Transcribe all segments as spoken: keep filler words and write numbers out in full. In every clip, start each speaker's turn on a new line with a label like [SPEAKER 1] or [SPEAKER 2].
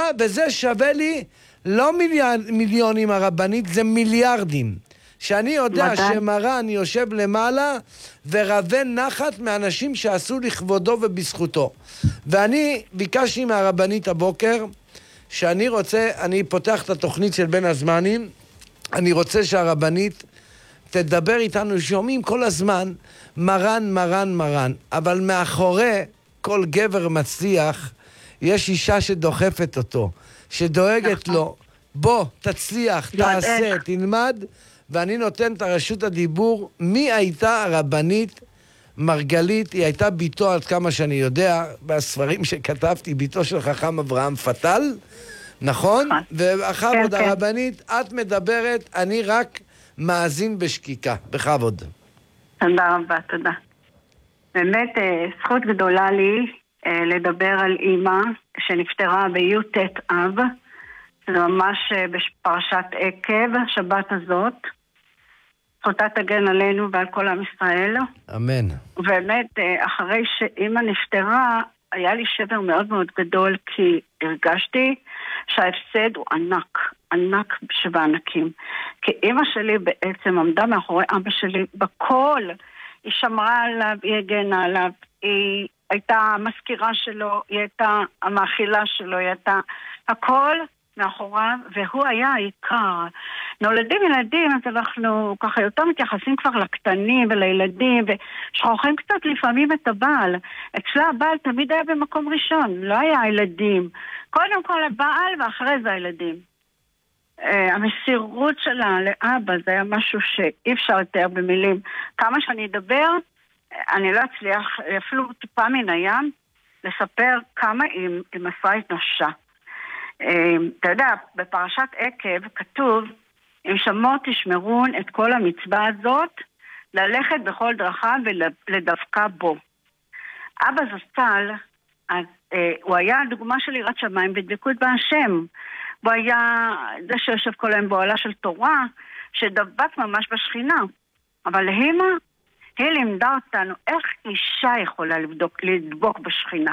[SPEAKER 1] וזה שווה לי לא מיליון, מיליונים הרבנית, זה מיליארדים. שאני יודע
[SPEAKER 2] מדע.
[SPEAKER 1] שמרן יושב למעלה ורבה נחת מאנשים שעשו לכבודו ובזכותו. ואני ביקשתי מהרבנית הבוקר שאני רוצה, אני פותח את התוכנית של בין הזמנים, אני רוצה שהרבנית תדבר איתנו, שומעים כל הזמן מרן, מרן, מרן, אבל מאחורי כל גבר מצליח יש אישה שדוחפת אותו, שדואגת לו, בוא, תצליח, תעשה, תלמד, ואני נותן את הרשות הדיבור. מי הייתה הרבנית מרגלית? היא הייתה ביתו, עד כמה שאני יודע, בספרים שכתבתי, ביתו של חכם אברהם פטל, נכון? ואחר עוד הרבנית, את מדברת, אני רק מאזין בשקיקה, בכבוד.
[SPEAKER 2] תודה רבה, תודה. באמת זכות גדולה לי לדבר על אמא שנפטרה בי"ט אב, זה ממש בפרשת עקב, שבת הזאת. זכותה תגן עלינו ועל כל עם ישראל.
[SPEAKER 1] אמן.
[SPEAKER 2] ובאמת, אחרי שאמא נפטרה, היה לי שבר מאוד מאוד גדול, כי הרגשתי שההפסד הוא ענק, ענק שבענקים. כי אמא שלי בעצם עמדה מאחורי אבא שלי בכל. היא שמרה עליו, היא הגנה עליו, היא הייתה המזכירה שלו, היא הייתה המאכילה שלו, היא הייתה הכל מאחוריו, והוא היה העיקר. נולדים ילדים, אז אנחנו ככה יותר מתייחסים כבר לקטנים ולילדים, ושכוחים קצת לפעמים את הבעל. אצלה הבעל תמיד היה במקום ראשון, לא היה הילדים. קודם כל הבעל ואחרי זה הילדים. Uh, המסירות שלה לאבא זה היה משהו שאי אפשר לתאר במילים. כמה שאני אדבר, אני לא אצליח אפילו טיפה מן הים לספר כמה היא, היא מסרה את נפשה. Uh, אתה יודע, בפרשת עקב כתוב, אם שמות תשמרון את כל המצווה הזאת, ללכת בכל דרכה ולדווקא בו. אבא זצ"ל, אז uh, הוא היה דוגמה של יראת שמיים ודבקות בהשם. הוא היה זה שיושב כל היום בעולה של תורה, שדבק ממש בשכינה. אבל הימה, היא לימדה אותנו איך אישה יכולה לדבוק, לדבוק בשכינה.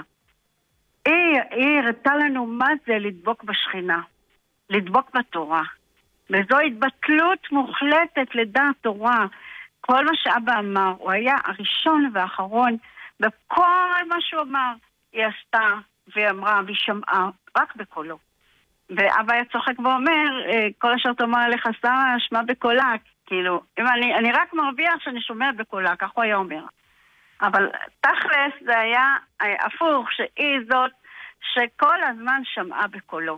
[SPEAKER 2] היא, היא הראתה לנו מה זה לדבוק בשכינה, לדבוק בתורה. וזו התבטלות מוחלטת לדעת תורה. כל מה שאבא אמר, הוא היה הראשון והאחרון, בכל מה שהוא אמר, היא עשתה והיא אמרה והיא שמעה, רק בקולו. ואבא היה צוחק ואומר, כל אשר תאמר עליך שרה, שמע בקולה. כאילו, אם אני, אני רק מרוויח שאני שומע בקולה, כך הוא היה אומר. אבל תכלס זה היה הפוך, שהיא זאת שכל הזמן שמעה בקולו.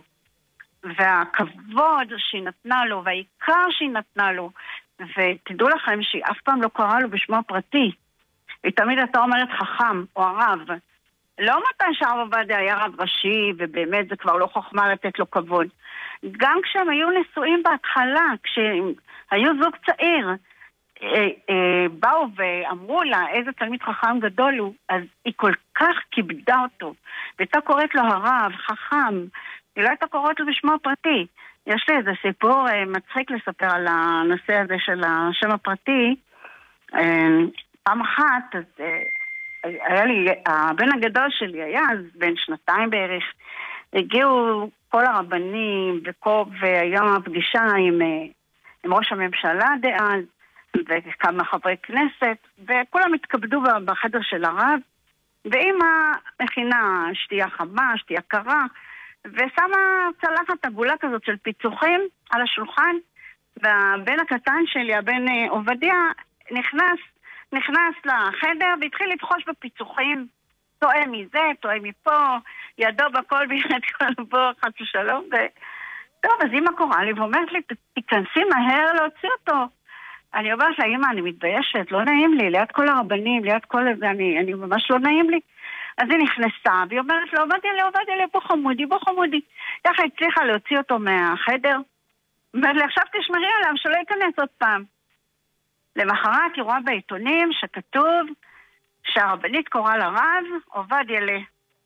[SPEAKER 2] והכבוד שהיא נתנה לו, והעיקר שהיא נתנה לו, ותדעו לכם שהיא אף פעם לא קראה לו בשמו הפרטי. היא תמיד הייתה אומרת חכם או הרב. לא מתי שהרב עובדיה היה רב ראשי, ובאמת זה כבר לא חוכמה לתת לו כבוד. גם כשהם היו נשואים בהתחלה, כשהם היו זוג צעיר, אה, אה, באו ואמרו לה איזה תלמיד חכם גדול הוא, אז היא כל כך כיבדה אותו, והייתה קוראת לו הרב, חכם, היא לא הייתה קוראת לו בשמו הפרטי. יש לי איזה סיפור אה, מצחיק לספר על הנושא הזה של השם הפרטי. אה, פעם אחת, אז... אה, היה לי, הבן הגדול שלי היה אז בן שנתיים בערך, הגיעו כל הרבנים וקוב, והיום הפגישה עם, עם ראש הממשלה דאז וכמה חברי כנסת, וכולם התכבדו בחדר של הרב, ואמא מכינה שתייה חמה, שתייה קרה, ושמה צלחת עגולה כזאת של פיצוחים על השולחן, והבן הקטן שלי, הבן עובדיה, נכנס נכנס לחדר והתחיל לתחוש בפיצוחים, טועה מזה, טועה מפה, ידו בכל ביד כל בו, חד ושלום. ו... טוב, אז אמא קוראה לי ואומרת לי, תיכנסי מהר להוציא אותו. אני אומרת לה, אמא, אני מתביישת, לא נעים לי, ליד כל הרבנים, ליד כל הזה, אני, אני ממש לא נעים לי. אז היא נכנסה, והיא אומרת לו, עובדיה לי, עובדיה לי, בוא חמודי, בוא חמודי. ככה הצליחה להוציא אותו מהחדר. אומרת לי, עכשיו תשמרי עליו, שלא ייכנס עוד פעם. למחרת היא רואה בעיתונים שכתוב שהרבנית קוראה לרב עובדיה לה.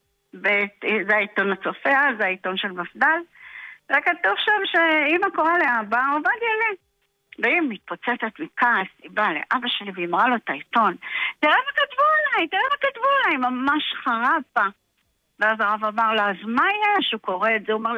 [SPEAKER 2] זה העיתון הצופה, זה העיתון של מפד"ל. וכתוב שם שאמא קוראה לאבא עובדיה לה. והיא מתפוצצת מכעס, היא באה לאבא שלי והיא אמרה לו את העיתון. תראה מה כתבו עליי, תראה מה כתבו עליי, ממש חרפה. ואז הרב אמר לה, אז מה יש? הוא קורא את זה, הוא אומר